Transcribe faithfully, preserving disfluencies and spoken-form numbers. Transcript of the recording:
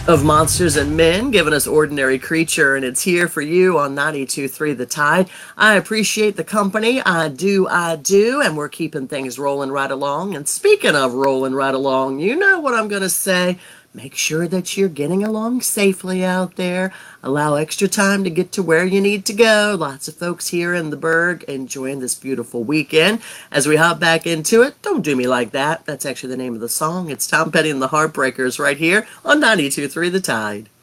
of Monsters and Men, giving us Ordinary Creature, and it's here for you on ninety-two point three The Tide. I appreciate the company. I do, I do, and we're keeping things rolling right along. And speaking of rolling right along, you know what I'm going to say. Make sure that you're getting along safely out there. Allow extra time to get to where you need to go. Lots of folks here in the Berg enjoying this beautiful weekend. As we hop back into it, Don't Do Me Like That. That's actually the name of the song. It's Tom Petty and the Heartbreakers right here on ninety-two point three The Tide.